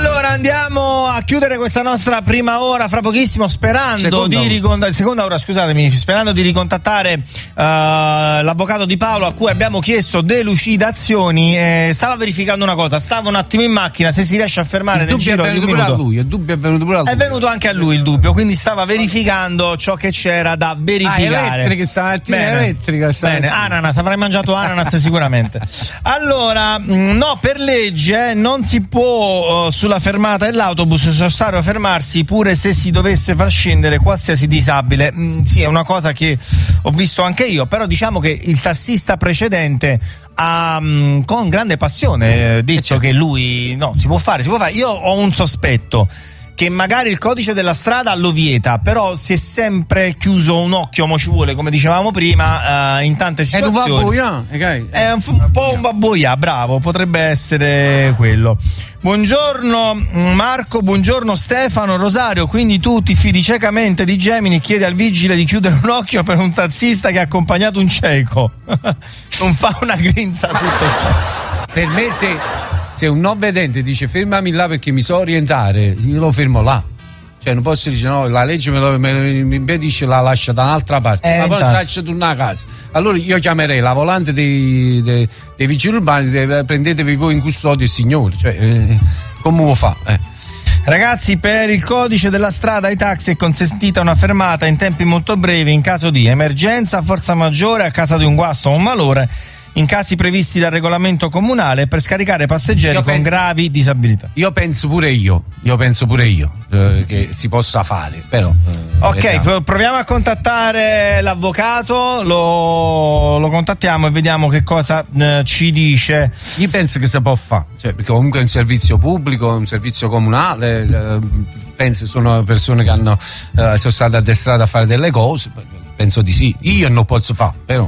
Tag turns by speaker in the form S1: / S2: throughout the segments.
S1: Allora andiamo a chiudere questa nostra prima ora fra pochissimo, sperando di ricontattare l'avvocato Di Paolo, a cui abbiamo chiesto delucidazioni. Stava verificando una cosa, stava un attimo in macchina, se si riesce a fermare nel giro di un minuto.
S2: Il dubbio è venuto pure a lui.
S1: È venuto anche a lui il dubbio, quindi stava verificando ciò che c'era da verificare.
S2: Elettrica stamattina.
S1: Bene, ananas, avrai mangiato ananas sicuramente. Allora, no, per legge non si può sulla fermata dell'autobus sostare o fermarsi pure se si dovesse far scendere qualsiasi disabile. Sì, è una cosa che ho visto anche io, però diciamo che il tassista precedente ha con grande passione detto che lui si può fare. Io ho un sospetto che magari il codice della strada lo vieta, però si è sempre chiuso un occhio, mo ci vuole, come dicevamo prima, in tante situazioni. È un po' un babboia, bravo, potrebbe essere quello. Buongiorno Marco, buongiorno Stefano, Rosario, quindi tu ti fidi ciecamente di Gemini e chiedi al vigile di chiudere un occhio per un tassista che ha accompagnato un cieco. Non fa una grinza tutto ciò.
S2: Per me se un non vedente dice fermami là perché mi so orientare, io lo fermo là. Cioè non posso dire no, la legge mi impedisce, la lascia da un'altra parte, ma poi faccio tornare a casa. Allora io chiamerei la volante dei vigili urbani, prendetevi voi in custodia il signore, cioè come lo fa?
S1: Ragazzi, per il codice della strada ai taxi è consentita una fermata in tempi molto brevi in caso di emergenza, forza maggiore, a causa di un guasto o un malore, in casi previsti dal regolamento comunale, per scaricare passeggeri con gravi disabilità.
S2: Io penso pure io che si possa fare, però
S1: ok, proviamo a contattare l'avvocato, lo contattiamo e vediamo che cosa ci dice.
S2: Io penso che si può fare, perché comunque è un servizio pubblico, un servizio comunale, penso sono persone che sono state addestrate a fare delle cose, penso di sì. Io non posso fare, però.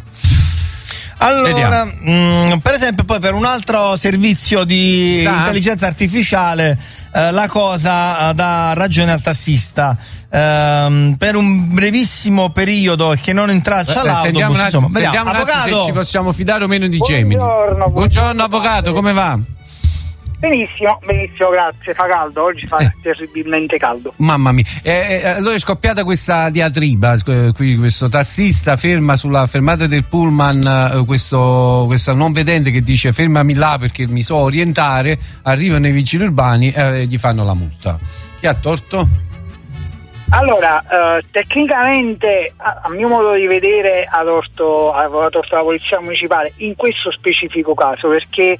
S1: Allora, per esempio, poi per un altro servizio di intelligenza artificiale, la cosa dà ragione al tassista. Per un brevissimo periodo e che non intralcia l'autobus, insomma, vediamo. Avvocato,
S2: se ci possiamo fidare o meno di Gemini. Buongiorno avvocato, come va?
S3: Benissimo, grazie. Fa caldo, oggi fa terribilmente caldo.
S2: Mamma mia. Allora è scoppiata questa diatriba, qui questo tassista ferma sulla fermata del pullman questo non vedente che dice fermami là perché mi so orientare, arrivano i vigili urbani e gli fanno la multa. Chi ha torto?
S3: Allora, tecnicamente, a mio modo di vedere, aveva torto la polizia municipale in questo specifico caso, perché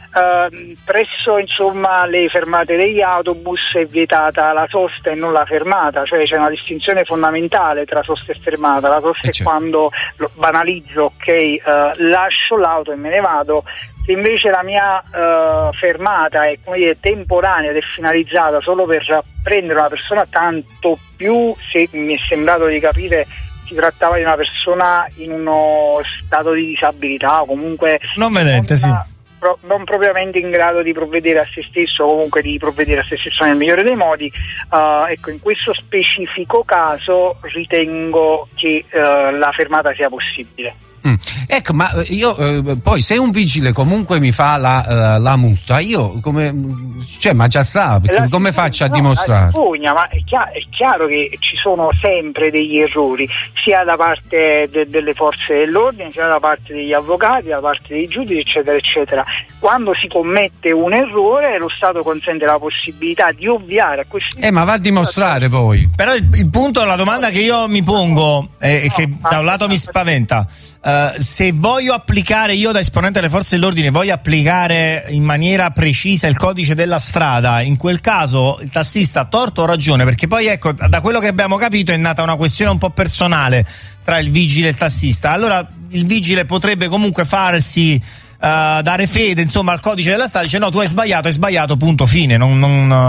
S3: presso le fermate degli autobus è vietata la sosta e non la fermata, cioè c'è una distinzione fondamentale tra sosta e fermata. La sosta è quando banalizzo, lascio l'auto e me ne vado. Se invece la mia fermata è temporanea ed è finalizzata solo per prendere una persona, tanto più se mi è sembrato di capire si trattava di una persona in uno stato di disabilità o comunque
S1: non vedente,
S3: non propriamente in grado di provvedere a se stesso, o comunque di provvedere a se stesso nel migliore dei modi. In questo specifico caso ritengo che la fermata sia possibile.
S2: Ecco, ma io poi se un vigile comunque mi fa la multa, io ma già sa, perché come faccio a dimostrare?
S3: Ma è chiaro che ci sono sempre degli errori, sia da parte delle forze dell'ordine, sia da parte degli avvocati, da parte dei giudici, eccetera, eccetera. Quando si commette un errore, lo Stato consente la possibilità di ovviare a questi.
S2: Ma va a dimostrare poi.
S1: Però il punto, la domanda che io mi pongo e che da un lato mi spaventa. Se voglio applicare, io da esponente delle forze dell'ordine, voglio applicare in maniera precisa il codice della strada, in quel caso il tassista ha torto o ragione? Perché poi da quello che abbiamo capito è nata una questione un po' personale tra il vigile e il tassista. Allora il vigile potrebbe comunque farsi dare fede al codice della strada, dice no, tu hai sbagliato, punto, fine.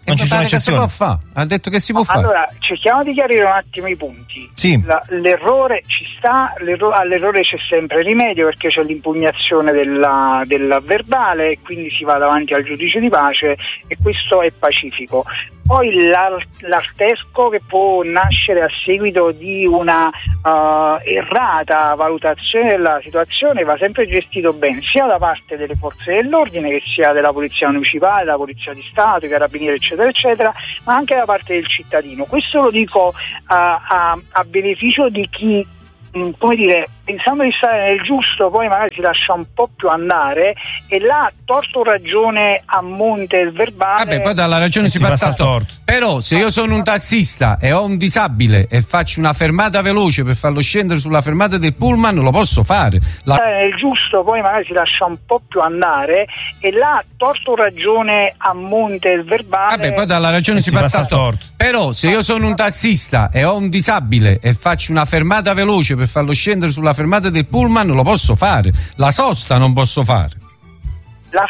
S1: Non ci sono eccezioni.
S2: Che si può fare. Ha detto che si può fare.
S3: Allora, cerchiamo di chiarire un attimo i punti.
S1: Sì.
S3: L'errore ci sta, all'errore c'è sempre rimedio, perché c'è l'impugnazione del verbale e quindi si va davanti al giudice di pace, e questo è pacifico. Poi l'artesco che può nascere a seguito di una errata valutazione della situazione va sempre gestito bene, sia da parte delle forze dell'ordine, che sia della polizia municipale, della polizia di Stato, i carabinieri eccetera eccetera, ma anche da parte del cittadino. Questo lo dico a beneficio di chi, come dire, pensando di stare nel giusto, poi magari si lascia un po' più andare, e là, torto o ragione a monte il verbale.
S2: Vabbè, poi dalla ragione si passa al torto. Però se io sono un tassista e ho un disabile e faccio una fermata veloce per farlo scendere sulla fermata del pullman, lo posso fare.
S3: Nel giusto, poi magari si lascia un po' più andare, e là, torto o ragione a monte il verbale.
S2: Vabbè, poi dalla ragione si passa al torto. Però se io sono un tassista e ho un disabile e faccio una fermata veloce per farlo scendere sulla fermata del pullman, lo posso fare. La sosta non posso fare.